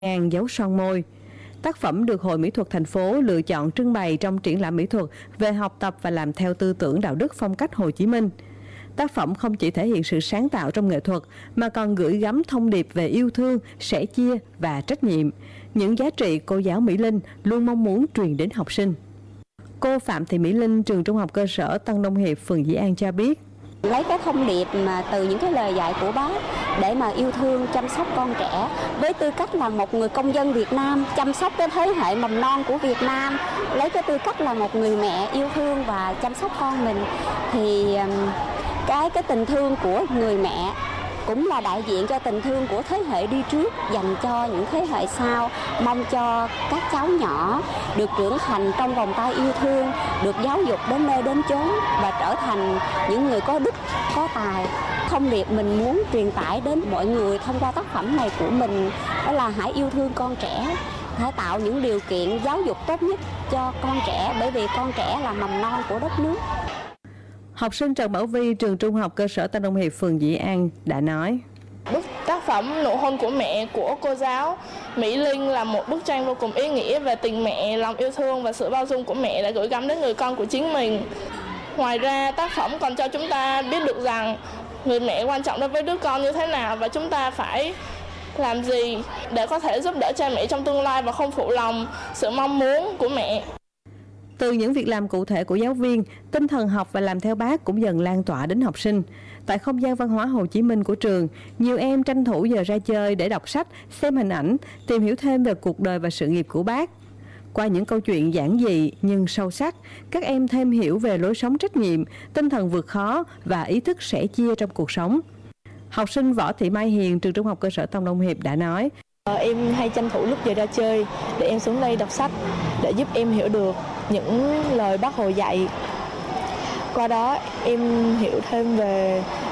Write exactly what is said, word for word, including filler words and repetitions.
Ngàn dấu son môi. Tác phẩm được Hội Mỹ thuật thành phố lựa chọn trưng bày trong triển lãm mỹ thuật về học tập và làm theo tư tưởng đạo đức phong cách Hồ Chí Minh. Tác phẩm không chỉ thể hiện sự sáng tạo trong nghệ thuật mà còn gửi gắm thông điệp về yêu thương, sẻ chia và trách nhiệm, những giá trị cô giáo Mỹ Linh luôn mong muốn truyền đến học sinh. Cô Phạm Thị Mỹ Linh, trường Trung học cơ sở Tân Đông Hiệp, phường Dĩ An cho biết. Lấy cái thông điệp mà từ những cái lời dạy của bác để mà yêu thương, chăm sóc con trẻ với tư cách là một người công dân Việt Nam, chăm sóc cái thế hệ mầm non của Việt Nam, lấy cái tư cách là một người mẹ yêu thương và chăm sóc con mình, thì cái cái tình thương của người mẹ cũng là đại diện cho tình thương của thế hệ đi trước dành cho những thế hệ sau, mong cho các cháu nhỏ được trưởng thành trong vòng tay yêu thương, được giáo dục đến nơi đến chốn và trở thành những người có đức, có tài. Thông điệp mình muốn truyền tải đến mọi người thông qua tác phẩm này của mình đó là hãy yêu thương con trẻ, hãy tạo những điều kiện giáo dục tốt nhất cho con trẻ, bởi vì con trẻ là mầm non của đất nước. Học sinh Trần Bảo Vi, trường Trung học cơ sở Tân Đông Hiệp, phường Dĩ An đã nói. Bức tác phẩm Nụ hôn của mẹ của cô giáo Mỹ Linh là một bức tranh vô cùng ý nghĩa về tình mẹ, lòng yêu thương và sự bao dung của mẹ đã gửi gắm đến người con của chính mình. Ngoài ra, tác phẩm còn cho chúng ta biết được rằng người mẹ quan trọng đối với đứa con như thế nào và chúng ta phải làm gì để có thể giúp đỡ cha mẹ trong tương lai và không phụ lòng sự mong muốn của mẹ. Từ những việc làm cụ thể của giáo viên, tinh thần học và làm theo bác cũng dần lan tỏa đến học sinh. Tại không gian văn hóa Hồ Chí Minh của trường, nhiều em tranh thủ giờ ra chơi để đọc sách, xem hình ảnh, tìm hiểu thêm về cuộc đời và sự nghiệp của bác. Qua những câu chuyện giản dị nhưng sâu sắc, các em thêm hiểu về lối sống trách nhiệm, tinh thần vượt khó và ý thức sẻ chia trong cuộc sống. Học sinh Võ Thị Mai Hiền, trường Trung học cơ sở Tân Đông Hiệp đã nói. Em hay tranh thủ lúc giờ ra chơi để em xuống đây đọc sách để giúp em hiểu được những lời Bác Hồ dạy. Qua đó em hiểu thêm về